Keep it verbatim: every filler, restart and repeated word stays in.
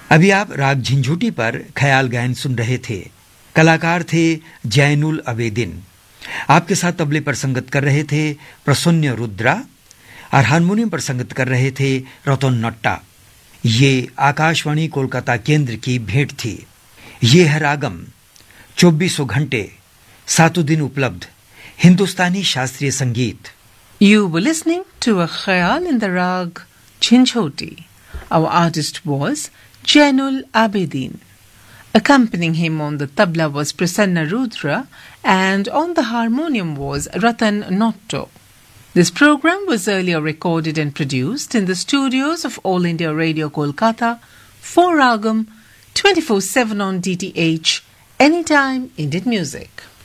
अभी आप राग झिंझुटी पर ख्याल गायन सुन रहे थे। कलाकार थे जैनुल अबेदीन। आपके साथ तबले पर संगत कर रहे थे प्रसन्न रुद्रा और हारमोनियम पर संगत कर रहे थे रतन नट्टा। ये आकाशवाणी कोलकाता केंद्र की भेंट थी। ये है रागम, चौबीसों घंटे सातों दिन उपलब्ध हिंदुस्तानी शास्त्रीय संगीत। You were listening to a khayal in the rag Chinchoti. Our artist was Jainul Abedin. Accompanying him on the tabla was Prasanna Rudra and on the harmonium was Ratan Notto. This program was earlier recorded and produced in the studios of All India Radio Kolkata for Ragam twenty-four seven on D T H, Anytime Indian Music.